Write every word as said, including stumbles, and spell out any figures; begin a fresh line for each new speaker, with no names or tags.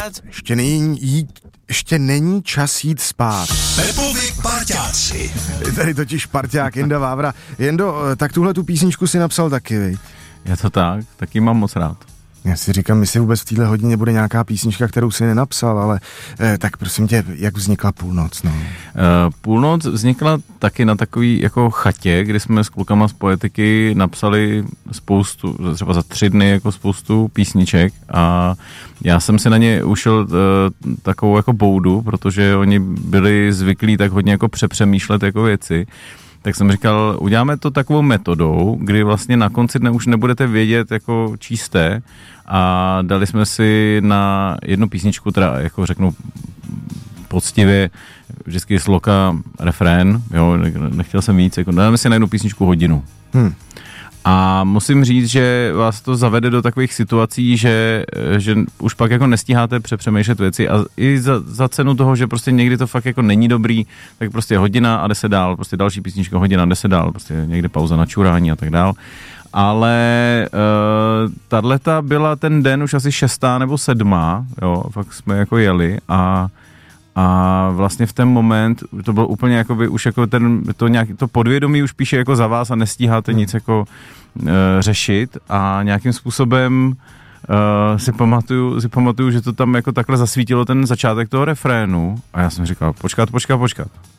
spát?
Ještě není jít, ještě není čas jít spát.
Pepovi parťáci.
Je tady totiž parťák Jenda Vávra. Jendo, tak tuhle tu písničku si napsal taky, vej?
Je to tak, taky mám moc rád.
Já si říkám, jestli vůbec v téhle hodině bude nějaká písnička, kterou si nenapsal, ale eh, tak prosím tě, jak vznikla Půlnoc, no?
Uh, Půlnoc vznikla taky na takový jako chatě, kdy jsme s klukama z Poetiky napsali spoustu, třeba za tři dny jako spoustu písniček a já jsem si na ně ušel uh, takovou jako boudu, protože oni byli zvyklí tak hodně jako přepřemýšlet jako věci. Tak jsem říkal, uděláme to takovou metodou, kdy vlastně na konci dne už nebudete vědět, jako číste, a dali jsme si na jednu písničku, teda jako řeknu poctivě, vždycky sloka, refrén, jo, nechtěl jsem víc, jako dáme si na jednu písničku hodinu. Hmm. A musím říct, že vás to zavede do takových situací, že, že už pak jako nestíháte přepřemýšlet věci a i za, za cenu toho, že prostě někdy to fakt jako není dobrý, tak prostě hodina a jde se dál, prostě další písnička, hodina, jde se dál, prostě někde pauza na čurání a tak dál. Ale uh, tato byla ten den už asi šestá nebo sedmá, jo, fakt jsme jako jeli a A vlastně v ten moment to bylo úplně jakoby už jako ten, to, nějak, to podvědomí už píše jako za vás a nestíháte nic jako e, řešit a nějakým způsobem e, si pamatuju, si pamatuju, že to tam jako takhle zasvítilo ten začátek toho refrénu a já jsem říkal, počkat, počkat, počkat.